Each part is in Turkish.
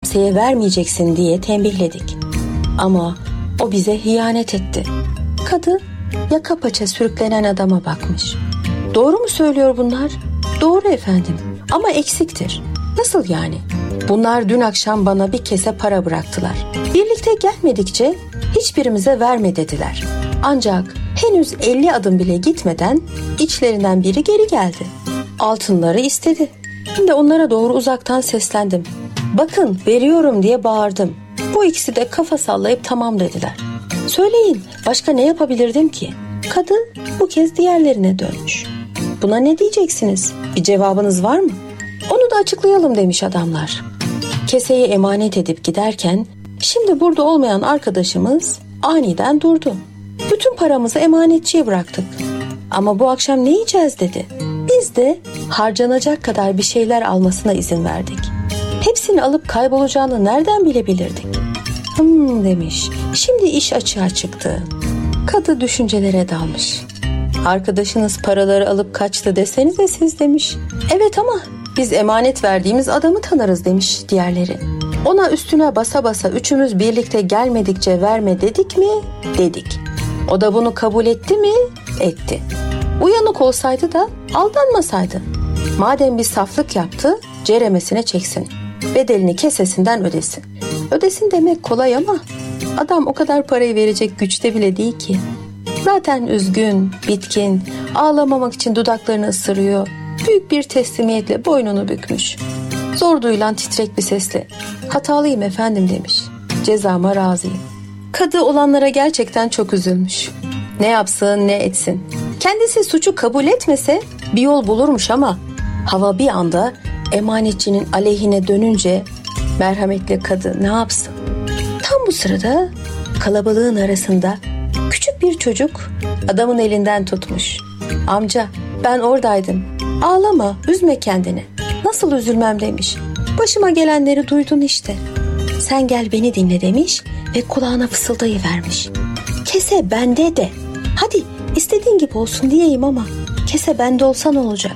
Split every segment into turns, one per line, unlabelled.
kimseye vermeyeceksin diye tembihledik. Ama o bize ihanet etti. Kadı yaka paça sürüklenen adama bakmış. Doğru mu söylüyor bunlar? Doğru efendim, ama eksiktir. Nasıl yani? Bunlar dün akşam bana bir kese para bıraktılar. Birlikte gelmedikçe hiçbirimize verme dediler. Ancak henüz 50 adım bile gitmeden içlerinden biri geri geldi. Altınları istedi. Şimdi onlara doğru uzaktan seslendim. Bakın veriyorum diye bağırdım. Bu ikisi de kafa sallayıp tamam dediler. Söyleyin, başka ne yapabilirdim ki? Kadın bu kez diğerlerine dönmüş. Buna ne diyeceksiniz? Bir cevabınız var mı? Onu da açıklayalım demiş adamlar. Keseyi emanet edip giderken şimdi burada olmayan arkadaşımız aniden durdu. Bütün paramızı emanetçiye bıraktık. Ama bu akşam ne yiyeceğiz dedi. Biz de harcanacak kadar bir şeyler almasına izin verdik. Hepsini alıp kaybolacağını nereden bilebilirdik? Demiş. Şimdi iş açığa çıktı. Kadı düşüncelere dalmış. Arkadaşınız paraları alıp kaçtı desenize siz demiş. Evet ama biz emanet verdiğimiz adamı tanırız demiş diğerleri. Ona üstüne basa basa üçümüz birlikte gelmedikçe verme dedik mi? Dedik. O da bunu kabul etti mi? Etti. Uyanık olsaydı da aldanmasaydı. Madem bir saflık yaptı, ceremesine çeksin. Bedelini kesesinden ödesin. Ödesin demek kolay ama adam o kadar parayı verecek güçte bile değil ki. Zaten üzgün, bitkin, ağlamamak için dudaklarını ısırıyor. Büyük bir teslimiyetle boynunu bükmüş. Zor duyulan titrek bir sesle hatalıyım efendim demiş. Cezama razıyım. Kadı olanlara gerçekten çok üzülmüş. Ne yapsın ne etsin. Kendisi suçu kabul etmese bir yol bulurmuş ama hava bir anda emanetçinin aleyhine dönünce merhametli kadı ne yapsın? Tam bu sırada kalabalığın arasında küçük bir çocuk adamın elinden tutmuş. Amca ben oradaydım. Ağlama, üzme kendini. Nasıl üzülmem demiş. Başıma gelenleri duydun işte. Sen gel beni dinle demiş ve kulağına fısıldayıvermiş. Kese bende de. Hadi istediğin gibi olsun diyeyim ama kese bende olsan olacak.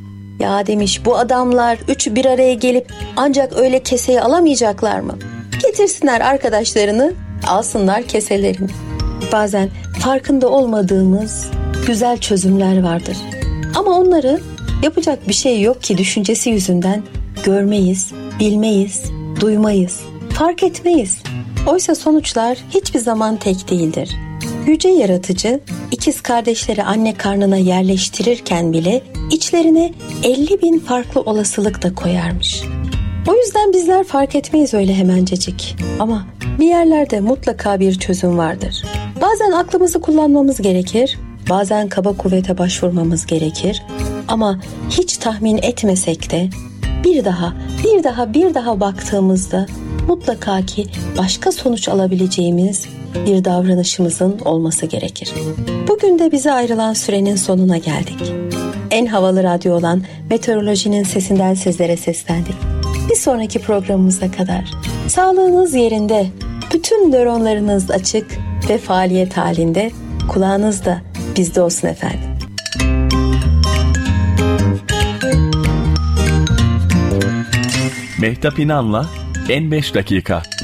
Ya demiş bu adamlar üçü bir araya gelip ancak öyle keseyi alamayacaklar mı? Getirsinler arkadaşlarını, alsınlar keselerini. Bazen farkında olmadığımız güzel çözümler vardır. Ama onları yapacak bir şey yok ki düşüncesi yüzünden görmeyiz, bilmeyiz, duymayız, fark etmeyiz. Oysa sonuçlar hiçbir zaman tek değildir. Yüce Yaratıcı ikiz kardeşleri anne karnına yerleştirirken bile içlerine 50.000 farklı olasılık da koyarmış. O yüzden bizler fark etmeyiz öyle hemencecik. Ama bir yerlerde mutlaka bir çözüm vardır. Bazen aklımızı kullanmamız gerekir, bazen kaba kuvvete başvurmamız gerekir. Ama hiç tahmin etmesek de bir daha baktığımızda mutlaka ki başka sonuç alabileceğimiz bir davranışımızın olması gerekir. Bugün de bize ayrılan sürenin sonuna geldik. En havalı radyo olan Meteorolojinin Sesinden sizlere seslendik. Bir sonraki programımıza kadar sağlığınız yerinde, bütün nöronlarınız açık ve faaliyet halinde, kulağınız da bizde olsun efendim.
Mehtap İnan'la En 5 Dakika.